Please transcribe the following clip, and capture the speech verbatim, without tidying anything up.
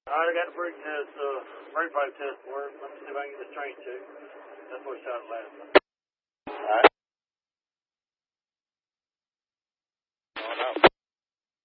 All right, I got the brake test, uh, brake pipe test for it. Let me see if I can get this train checked. That's what we shot it last time.